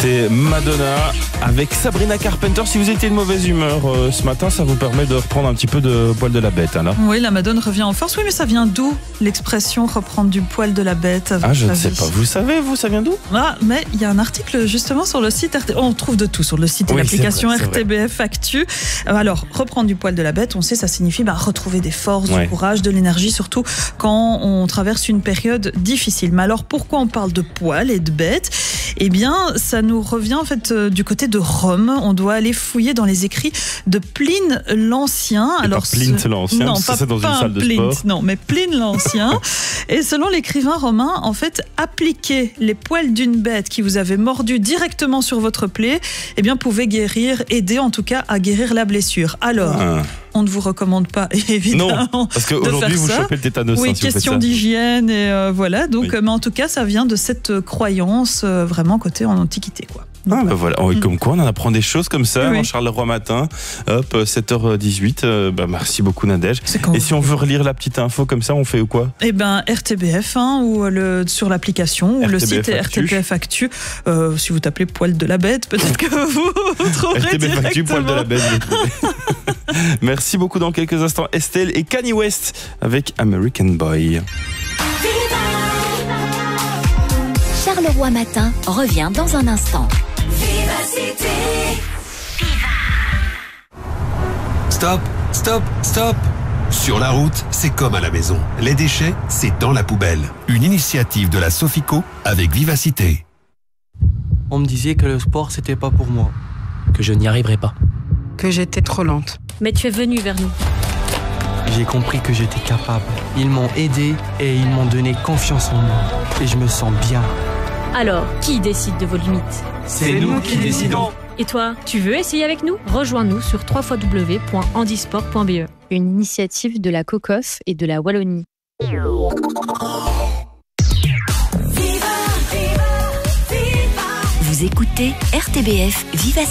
C'était Madonna avec Sabrina Carpenter. Si vous étiez de mauvaise humeur ce matin, ça vous permet de reprendre un petit peu de poil de la bête. Hein, là. Oui, la Madone revient en force. Oui, mais ça vient d'où l'expression reprendre du poil de la bête? Ah, je ne sais pas. Vous savez, ça vient d'où? Ah, mais il y a un article justement sur le site On trouve de tout sur le site et l'application RTBF Actu. Alors, reprendre du poil de la bête, on sait, ça signifie retrouver des forces, du courage, de l'énergie, surtout quand on traverse une période difficile. Mais alors, pourquoi on parle de poil et de bête? Eh bien, ça nous revient en fait du côté de Rome. On doit aller fouiller dans les écrits de Pline l'Ancien. Alors, pas Pline l'Ancien, non, ça c'est dans une salle de sport. Non, mais Pline l'Ancien. Et selon l'écrivain romain, en fait, appliquer les poils d'une bête qui vous avait mordu directement sur votre plaie, eh bien, pouvait guérir, aider en tout cas à guérir la blessure. Alors, on ne vous recommande pas, évidemment. Non, parce qu'aujourd'hui, vous chopez le tétanos. Oui, question d'hygiène, et voilà. Donc, mais en tout cas, ça vient de cette croyance, vraiment côté en Antiquité, quoi. Donc, voilà. Comme quoi, on en apprend des choses comme ça dans Charleroi Matin. Hop, 7h18. Merci beaucoup, Nadège. Et si on veut relire la petite info comme ça, on fait quoi? Eh ben, RTBF, ou sur l'application, ou le site RTBF Actu. Si vous tapez poil de la bête, peut-être que vous trouverez RTBF Actu, poil de la bête. Merci beaucoup. Dans quelques instants, Estelle et Kanye West avec American Boy. Charleroi Matin revient dans un instant. Vivacité. Stop, stop, stop. Sur la route, c'est comme à la maison. Les déchets, c'est dans la poubelle. Une initiative de la Sofico avec Vivacité. On me disait que le sport, c'était pas pour moi. Que je n'y arriverais pas. Que j'étais trop lente. Mais tu es venu vers nous. J'ai compris que j'étais capable. Ils m'ont aidé et ils m'ont donné confiance en moi. Et je me sens bien. Alors, qui décide de vos limites? C'est nous qui décidons. Et toi, tu veux essayer avec nous? Rejoins-nous sur www.handisport.be. Une initiative de la COCOF et de la Wallonie. Vous écoutez RTBF Vivacité.